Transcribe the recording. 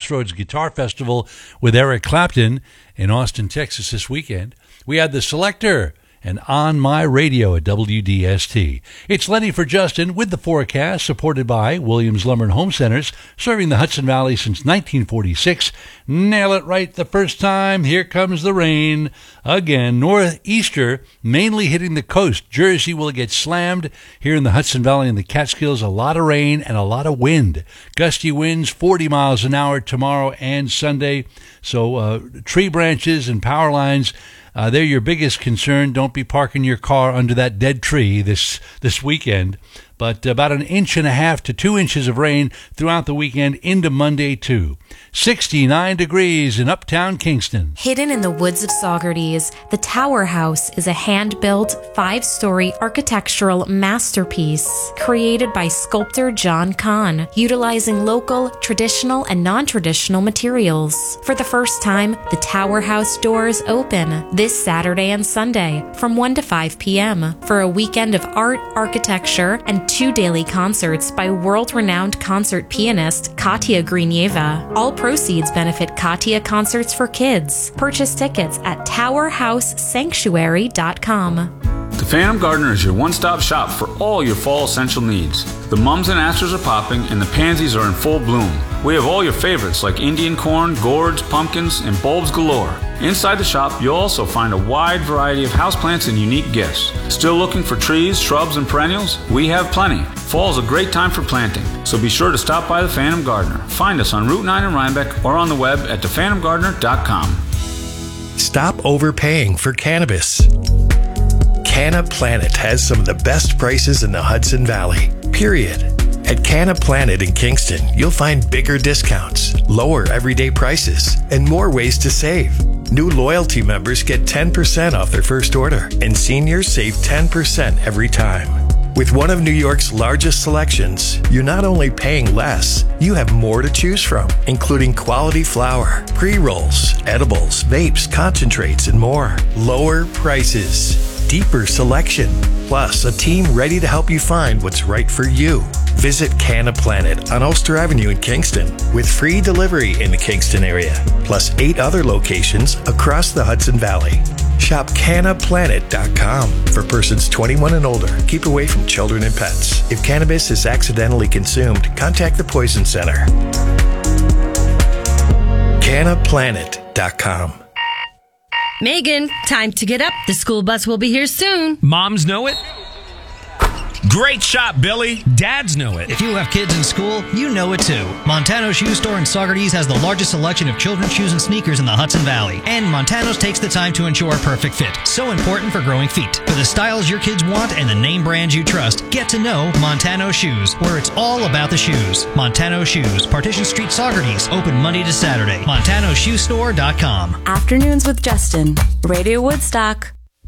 Crossroads Guitar Festival with Eric Clapton in Austin, Texas this weekend. We had The Selector and On My Radio at WDST. It's Lenny for Justin with the forecast, supported by Williams Lumber and Home Centers, serving the Hudson Valley since 1946. Nail it right the first time. Here comes the rain. Again, northeaster, mainly hitting the coast. Jersey will get slammed. Here in the Hudson Valley and the Catskills, a lot of rain and a lot of wind. Gusty winds, 40 miles an hour tomorrow and Sunday. So tree branches and power lines, they're your biggest concern. Don't be parking your car under that dead tree this weekend. But about 1.5 inches to 2 inches of rain throughout the weekend into Monday, too. 69 degrees in uptown Kingston. Hidden in the woods of Saugerties, the Tower House is a hand-built, 5-story architectural masterpiece created by sculptor John Kahn, utilizing local, traditional, and non-traditional materials. For the first time, the Tower House doors open this Saturday and Sunday from 1 to 5 p.m. for a weekend of art, architecture, and 2 daily concerts by world-renowned concert pianist Katya Grinieva. All proceeds benefit Katya Concerts for Kids. Purchase tickets at TowerHouseSanctuary.com. The Phantom Gardener is your one-stop shop for all your fall essential needs. The mums and asters are popping and the pansies are in full bloom. We have all your favorites like Indian corn, gourds, pumpkins, and bulbs galore. Inside the shop, you'll also find a wide variety of houseplants and unique gifts. Still looking for trees, shrubs, and perennials? We have plenty. Fall is a great time for planting, so be sure to stop by the Phantom Gardener. Find us on Route 9 in Rhinebeck or on the web at thephantomgardener.com. Stop overpaying for cannabis. Canna Planet has some of the best prices in the Hudson Valley, period. At Canna Planet in Kingston, you'll find bigger discounts, lower everyday prices, and more ways to save. New loyalty members get 10% off their first order, and seniors save 10% every time. With one of New York's largest selections, you're not only paying less, you have more to choose from, including quality flower, pre-rolls, edibles, vapes, concentrates, and more. Lower prices, deeper selection, plus a team ready to help you find what's right for you. Visit Canna Planet on Ulster Avenue in Kingston with free delivery in the Kingston area, plus 8 other locations across the Hudson Valley. Shop cannaplanet.com for persons 21 and older. Keep away from children and pets. If cannabis is accidentally consumed, contact the Poison Center. cannaplanet.com. Megan, time to get up. The school bus will be here soon. Moms know it. Great shot, Billy. Dads know it. If you have kids in school, you know it too. Montano's Shoe Store in Saugerties has the largest selection of children's shoes and sneakers in the Hudson Valley. And Montano's takes the time to ensure a perfect fit. So important for growing feet. For the styles your kids want and the name brands you trust, get to know Montano Shoes, where it's all about the shoes. Montano Shoes, Partition Street, Saugerties, open Monday to Saturday. MontanoShoeStore.com. Afternoons with Justin, Radio Woodstock.